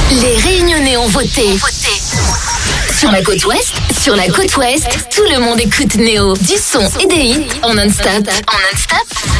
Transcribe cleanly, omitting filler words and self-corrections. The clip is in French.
Les Réunionnais ont voté. Sur la côte ouest, tout le monde écoute Néo. Du son et des hits en non-stop.